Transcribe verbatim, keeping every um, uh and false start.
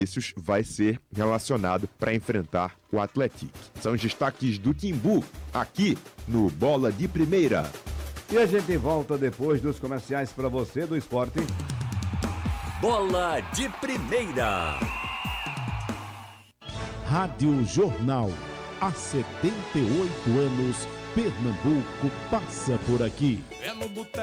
Vinícius vai ser relacionado para enfrentar o Atlético. São os destaques do Timbu, aqui no Bola de Primeira. E a gente volta depois dos comerciais para você do esporte. Bola de Primeira. Rádio Jornal. Há setenta e oito anos, Pernambuco passa por aqui. É no boteco.